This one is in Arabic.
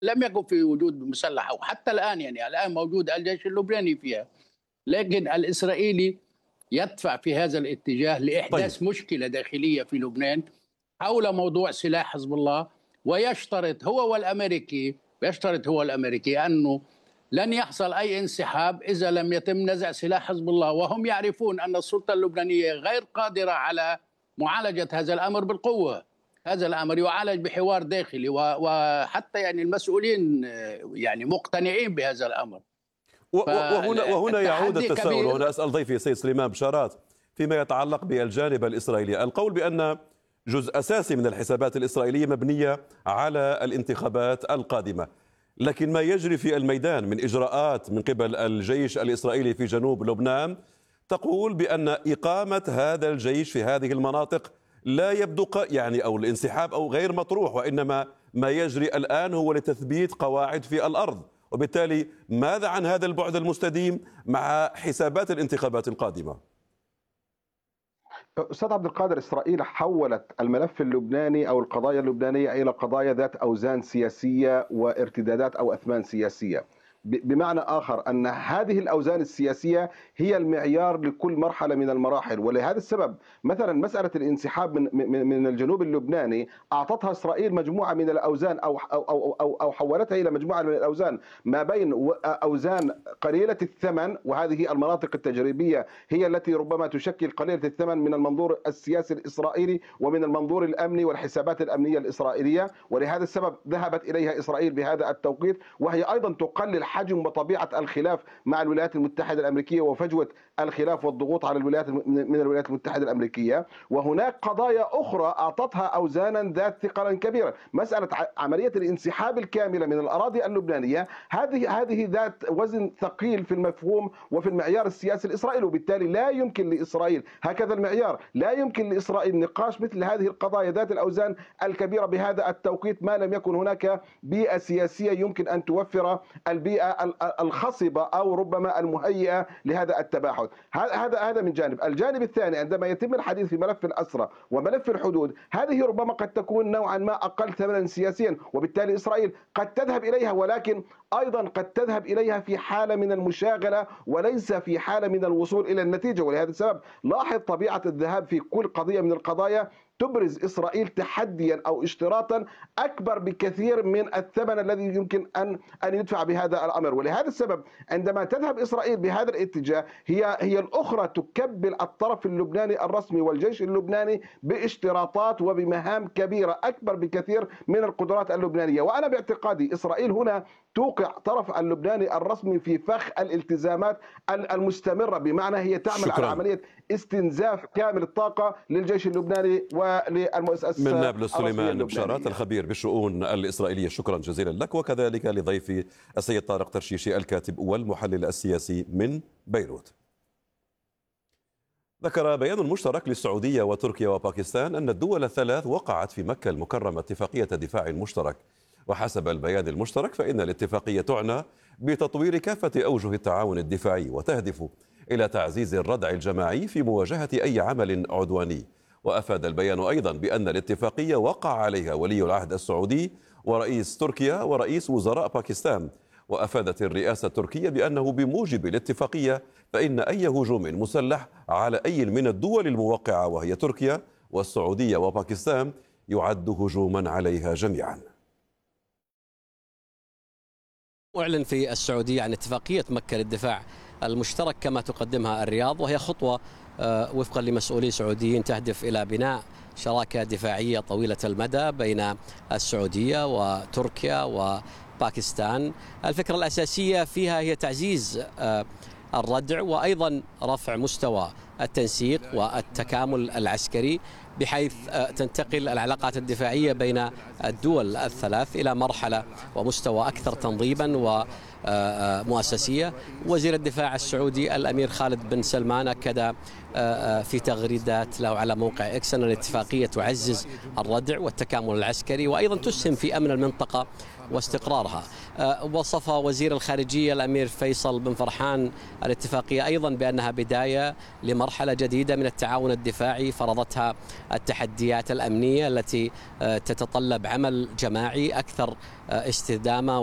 لم يكن في وجود مسلح، أو حتى الآن يعني الآن موجود الجيش اللبناني فيها، لكن الإسرائيلي يدفع في هذا الاتجاه طيب. لإحداث مشكلة داخلية في لبنان حول موضوع سلاح حزب الله. ويشترط هو والأمريكي أنه لن يحصل أي انسحاب إذا لم يتم نزع سلاح حزب الله، وهم يعرفون أن السلطة اللبنانية غير قادرة على معالجة هذا الأمر بالقوة. هذا الأمر يعالج بحوار داخلي، وحتى يعني المسؤولين يعني مقتنعين بهذا الأمر. وهنا يعود فالتحدي التساؤل، كبير. وهنا أسأل ضيفي السيد سليمان بشارات فيما يتعلق بالجانب الإسرائيلي. القول بأن جزء أساسي من الحسابات الإسرائيلية مبنية على الانتخابات القادمة، لكن ما يجري في الميدان من إجراءات من قبل الجيش الإسرائيلي في جنوب لبنان تقول بأن إقامة هذا الجيش في هذه المناطق لا يبدو يعني أو الانسحاب أو غير مطروح، وإنما ما يجري الآن هو لتثبيت قواعد في الأرض. وبالتالي ماذا عن هذا البعد المستديم مع حسابات الانتخابات القادمة؟ أستاذ عبد القادر، إسرائيل حولت الملف اللبناني أو القضايا اللبنانية إلى قضايا ذات أوزان سياسية وارتدادات أو أثمان سياسية. بمعنى آخر أن هذه الأوزان السياسية هي المعيار لكل مرحلة من المراحل. ولهذا السبب مثلا مسألة الانسحاب من الجنوب اللبناني أعطتها إسرائيل مجموعة من الأوزان أو حولتها إلى مجموعة من الأوزان، ما بين أوزان قليلة الثمن، وهذه المناطق التجريبية هي التي ربما تشكل قليلة الثمن من المنظور السياسي الإسرائيلي ومن المنظور الأمني والحسابات الأمنية الإسرائيلية. ولهذا السبب ذهبت إليها إسرائيل بهذا التوقيت، وهي أيضا تقلل حجم وطبيعة الخلاف مع الولايات المتحدة الأمريكية وفجوة الخلاف والضغوط على من الولايات المتحدة الأمريكية. وهناك قضايا أخرى أعطتها أوزانا ذات ثقل كبيرة. مسألة عملية الانسحاب الكاملة من الأراضي اللبنانية هذه ذات وزن ثقيل في المفهوم وفي المعيار السياسي الإسرائيلي، وبالتالي لا يمكن لإسرائيل هكذا المعيار، لا يمكن لإسرائيل نقاش مثل هذه القضايا ذات الأوزان الكبيرة بهذا التوقيت ما لم يكن هناك بيئة سياسية يمكن أن توفر البيئة الخصبة أو ربما المهيئة لهذا التباحث. هذا من جانب. الجانب الثاني، عندما يتم الحديث في ملف الأسرى وملف الحدود، هذه ربما قد تكون نوعا ما أقل ثمنا سياسيا، وبالتالي إسرائيل قد تذهب إليها، ولكن أيضا قد تذهب إليها في حالة من المشاغلة وليس في حالة من الوصول إلى النتيجة. ولهذا السبب لاحظ طبيعة الذهاب في كل قضية من القضايا تبرز إسرائيل تحديا أو اشتراطا أكبر بكثير من الثمن الذي يمكن أن يدفع بهذا الأمر. ولهذا السبب عندما تذهب إسرائيل بهذا الاتجاه هي الأخرى تكبل الطرف اللبناني الرسمي والجيش اللبناني باشتراطات وبمهام كبيرة أكبر بكثير من القدرات اللبنانية. وأنا باعتقادي إسرائيل هنا توقع طرف اللبناني الرسمي في فخ الالتزامات المستمرة، بمعنى هي تعمل على عملية استنزاف كامل الطاقة للجيش اللبناني وللمؤسسة. من نابلس سليمان بشارات الخبير بالشؤون الإسرائيلية، شكرا جزيلا لك، وكذلك لضيفي السيد طارق ترشيشي الكاتب والمحلل السياسي من بيروت. ذكر بيان مشترك للسعودية وتركيا وباكستان أن الدول الثلاث وقعت في مكة المكرمة اتفاقية دفاع مشترك. وحسب البيان المشترك فإن الاتفاقية تعنى بتطوير كافة أوجه التعاون الدفاعي وتهدف إلى تعزيز الردع الجماعي في مواجهة أي عمل عدواني. وأفاد البيان أيضا بأن الاتفاقية وقع عليها ولي العهد السعودي ورئيس تركيا ورئيس وزراء باكستان. وأفادت الرئاسة التركية بأنه بموجب الاتفاقية فإن أي هجوم مسلح على أي من الدول الموقعة وهي تركيا والسعودية وباكستان يعد هجوما عليها جميعا. أعلن في السعودية عن اتفاقية مكة للدفاع المشترك كما تقدمها الرياض، وهي خطوة وفقا لمسؤولي سعوديين تهدف إلى بناء شراكة دفاعية طويلة المدى بين السعودية وتركيا وباكستان. الفكرة الأساسية فيها هي تعزيز الردع وأيضا رفع مستوى التنسيق والتكامل العسكري، بحيث تنتقل العلاقات الدفاعية بين الدول الثلاث إلى مرحلة ومستوى أكثر تنظيما ومؤسسية. وزير الدفاع السعودي الأمير خالد بن سلمان أكد في تغريدات له على موقع إكس أن الاتفاقية تعزز الردع والتكامل العسكري وأيضا تسهم في أمن المنطقة واستقرارها. وصف وزير الخارجية الأمير فيصل بن فرحان الاتفاقية أيضا بأنها بداية لمرحلة جديدة من التعاون الدفاعي فرضتها التحديات الأمنية التي تتطلب عمل جماعي أكثر استدامة